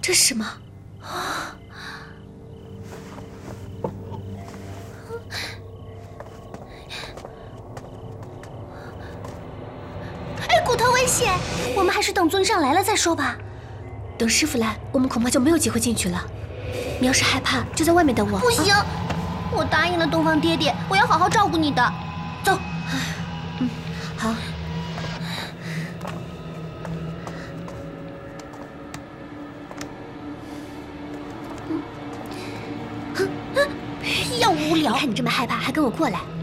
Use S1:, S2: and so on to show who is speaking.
S1: 这是什么？
S2: 哎，骨头危险！我们还是等尊上来了再说吧。
S1: 等师傅来，我们恐怕就没有机会进去了。你要是害怕，就在外面等我。
S2: 不行，我答应了东方爹爹，我要好好照顾你的。走。
S1: 好。
S2: 要无聊。
S1: 看你这么害怕，还跟我过来。